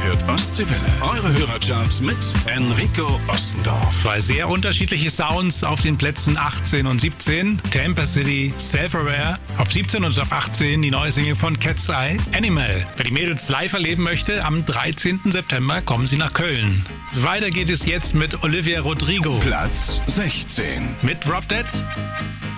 hört Ostseewelle. Eure Hörercharts mit Enrico Ostendorf. Zwei sehr unterschiedliche Sounds auf den Plätzen 18 und 17. Tampa City, Self-Aware. Auf 17 und auf 18 die neue Single von Cat's Eye, Animal. Wer die Mädels live erleben möchte, am 13. September kommen sie nach Köln. Weiter geht es jetzt mit Olivia Rodrigo. Platz 16. Mit Drop Dead.